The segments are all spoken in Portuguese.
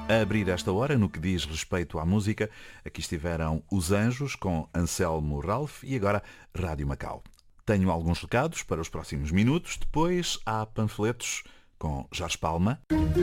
A abrir esta hora, no que diz respeito à música, aqui estiveram Os Anjos com Anselmo Ralph e agora Rádio Macau. Tenho alguns recados para os próximos minutos, depois há panfletos com Jorge Palma.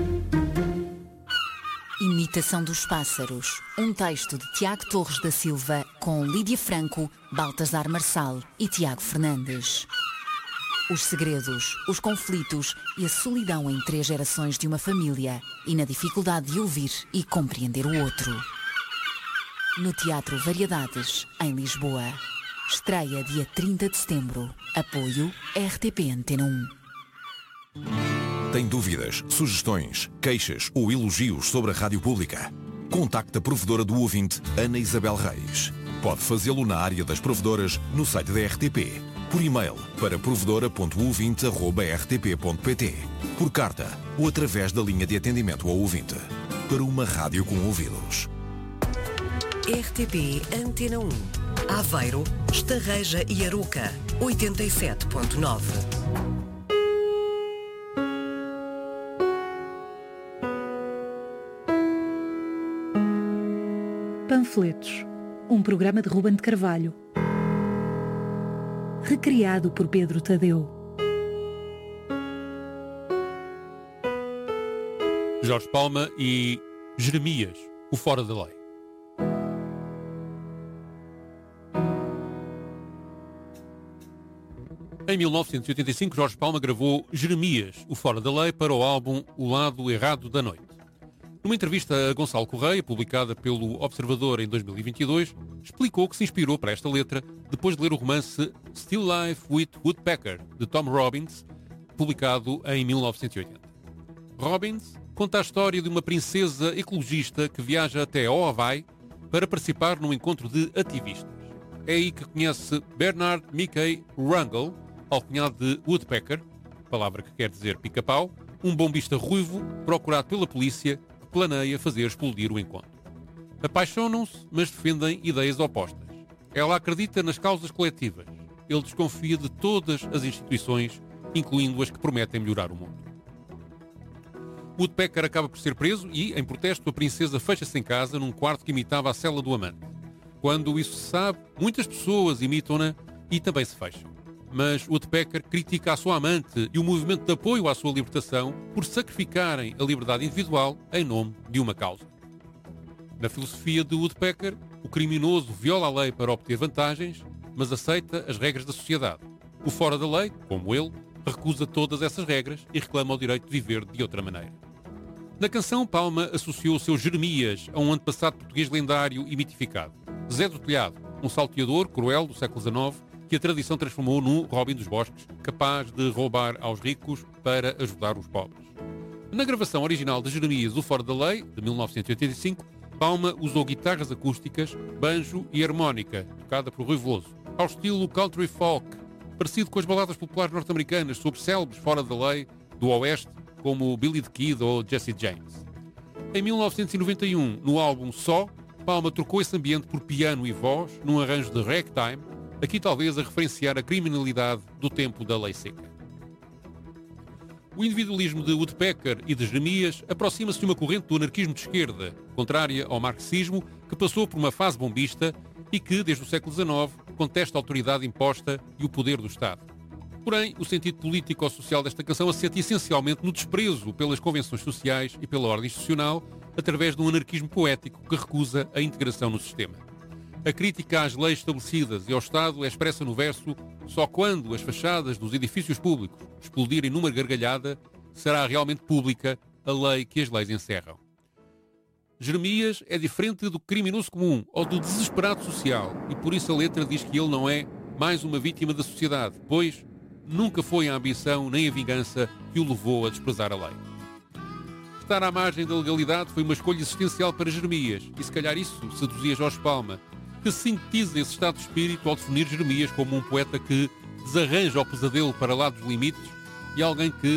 Imitação dos Pássaros, um texto de Tiago Torres da Silva com Lídia Franco, Baltasar Marçal e Tiago Fernandes. Os segredos, os conflitos e a solidão em 3 gerações de uma família e na dificuldade de ouvir e compreender o outro. No Teatro Variedades, em Lisboa. Estreia dia 30 de setembro. Apoio RTP Antena 1. Tem dúvidas, sugestões, queixas ou elogios sobre a rádio pública? Contacte a provedora do ouvinte, Ana Isabel Reis. Pode fazê-lo na área das provedoras no site da RTP, por e-mail para provedora.ouvinte@rtp.pt, por carta ou através da linha de atendimento ao ouvinte. Para uma rádio com ouvidos. RTP Antena 1. Aveiro, Estarreja e Aroca, 87.9. Panfletos, um programa de Ruben de Carvalho. Recriado por Pedro Tadeu. Jorge Palma e Jeremias, o Fora da Lei. Em 1985, Jorge Palma gravou Jeremias, o Fora da Lei, para o álbum O Lado Errado da Noite. Numa entrevista a Gonçalo Correia, publicada pelo Observador em 2022, explicou que se inspirou para esta letra depois de ler o romance Still Life with Woodpecker, de Tom Robbins, publicado em 1980. Robbins conta a história de uma princesa ecologista que viaja até ao Havaí para participar num encontro de ativistas. É aí que conhece Bernard Mickey Wrangle, alcunhado de Woodpecker, palavra que quer dizer pica-pau, um bombista ruivo procurado pela polícia que planeia fazer explodir o encontro. Apaixonam-se, mas defendem ideias opostas. Ela acredita nas causas coletivas. Ele desconfia de todas as instituições, incluindo as que prometem melhorar o mundo. Woodpecker acaba por ser preso e, em protesto, a princesa fecha-se em casa num quarto que imitava a cela do amante. Quando isso se sabe, muitas pessoas imitam-na e também se fecham. Mas Woodpecker critica a sua amante e o movimento de apoio à sua libertação por sacrificarem a liberdade individual em nome de uma causa. Na filosofia de Woodpecker, o criminoso viola a lei para obter vantagens, mas aceita as regras da sociedade. O fora da lei, como ele, recusa todas essas regras e reclama o direito de viver de outra maneira. Na canção, Palma associou o seu Jeremias a um antepassado português lendário e mitificado. Zé do Telhado, um salteador cruel do século XIX, que a tradição transformou no Robin dos Bosques, capaz de roubar aos ricos para ajudar os pobres. Na gravação original de Jeremias, o Fora da Lei, de 1985, Palma usou guitarras acústicas, banjo e harmónica, tocada por Rui Veloso, ao estilo country folk, parecido com as baladas populares norte-americanas sobre célebres fora da lei do Oeste, como Billy the Kid ou Jesse James. Em 1991, no álbum Só, Palma trocou esse ambiente por piano e voz, num arranjo de ragtime, aqui talvez a referenciar a criminalidade do tempo da lei seca. O individualismo de Woodpecker e de Jeremias aproxima-se de uma corrente do anarquismo de esquerda, contrária ao marxismo, que passou por uma fase bombista e que, desde o século XIX, contesta a autoridade imposta e o poder do Estado. Porém, o sentido político ou social desta canção assenta essencialmente no desprezo pelas convenções sociais e pela ordem institucional, através de um anarquismo poético que recusa a integração no sistema. A crítica às leis estabelecidas e ao Estado é expressa no verso: só quando as fachadas dos edifícios públicos explodirem numa gargalhada será realmente pública a lei que as leis encerram. Jeremias é diferente do criminoso comum ou do desesperado social e por isso a letra diz que ele não é mais uma vítima da sociedade, pois nunca foi a ambição nem a vingança que o levou a desprezar a lei. Estar à margem da legalidade foi uma escolha existencial para Jeremias e se calhar isso seduzia Jorge Palma, que sintetiza esse estado de espírito ao definir Jeremias como um poeta que desarranja o pesadelo para lá dos limites e alguém que